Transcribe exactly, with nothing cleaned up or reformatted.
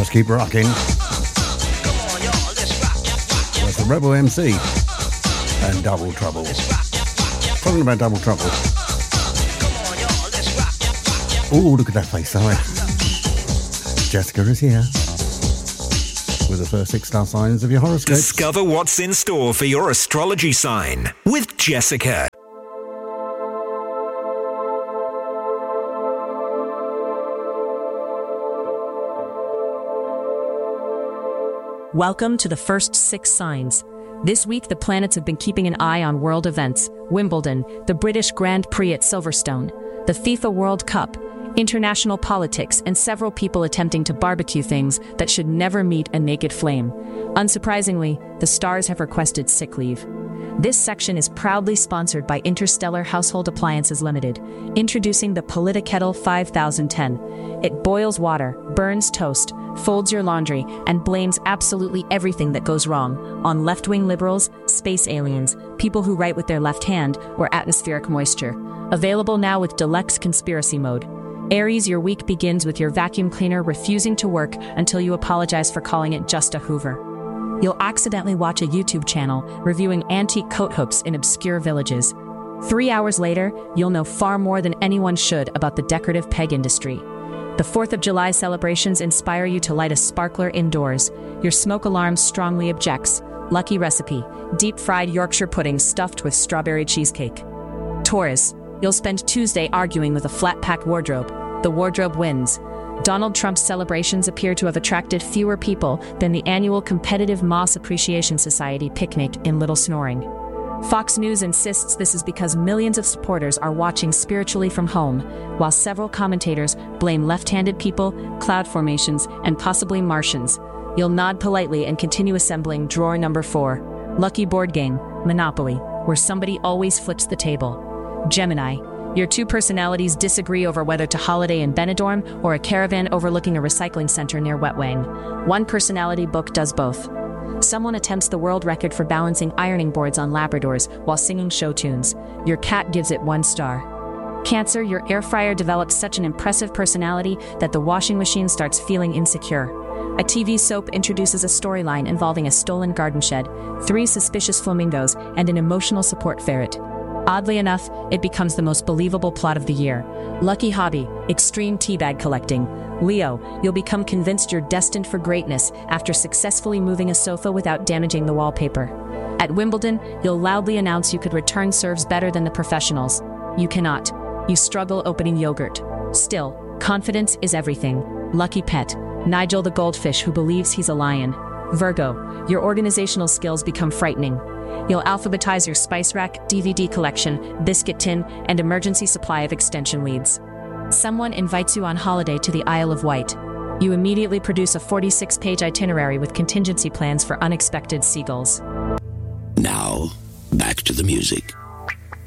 Let's keep rocking. That's the Rebel M C and Double Trouble. Talking about Double Trouble. Oh, look at that face, sorry. Jessica is here with the first six star signs of your horoscope. Discover what's in store for your astrology sign with Jessica. Welcome to the first six signs. This week, the planets have been keeping an eye on world events: Wimbledon, the British Grand Prix at Silverstone, the FIFA World Cup, international politics, and several people attempting to barbecue things that should never meet a naked flame. Unsurprisingly, the stars have requested sick leave. This section is proudly sponsored by Interstellar Household Appliances Limited, introducing the Politakettle five thousand ten. It boils water, burns toast, folds your laundry, and blames absolutely everything that goes wrong on left-wing liberals, space aliens, people who write with their left hand, or atmospheric moisture. Available now with Deluxe Conspiracy Mode. Aries, your week begins with your vacuum cleaner refusing to work until you apologize for calling it just a Hoover. You'll accidentally watch a YouTube channel reviewing antique coat hooks in obscure villages. Three hours later, you'll know far more than anyone should about the decorative peg industry. The fourth of July celebrations inspire you to light a sparkler indoors. Your smoke alarm strongly objects. Lucky recipe: deep-fried Yorkshire pudding stuffed with strawberry cheesecake. Taurus, you'll spend Tuesday arguing with a flat-pack wardrobe. The wardrobe wins. Donald Trump's celebrations appear to have attracted fewer people than the annual competitive Moss Appreciation Society picnic in Little Snoring. Fox News insists this is because millions of supporters are watching spiritually from home, while several commentators blame left-handed people, cloud formations, and possibly Martians. You'll nod politely and continue assembling drawer number four. Lucky board game, Monopoly, where somebody always flips the table. Gemini, your two personalities disagree over whether to holiday in Benidorm or a caravan overlooking a recycling center near Wetwang. One personality book does both. Someone attempts the world record for balancing ironing boards on Labradors while singing show tunes. Your cat gives it one star. Cancer, your air fryer develops such an impressive personality that the washing machine starts feeling insecure. A T V soap introduces a storyline involving a stolen garden shed, three suspicious flamingos, and an emotional support ferret. Oddly enough, it becomes the most believable plot of the year. Lucky hobby, extreme teabag collecting. Leo, you'll become convinced you're destined for greatness after successfully moving a sofa without damaging the wallpaper. At Wimbledon, you'll loudly announce you could return serves better than the professionals. You cannot. You struggle opening yogurt. Still, confidence is everything. Lucky pet, Nigel the goldfish who believes he's a lion. Virgo, your organizational skills become frightening. You'll alphabetize your spice rack, D V D collection, biscuit tin, and emergency supply of extension leads. Someone invites you on holiday to the Isle of Wight. You immediately produce a forty-six page itinerary with contingency plans for unexpected seagulls. Now, back to the music.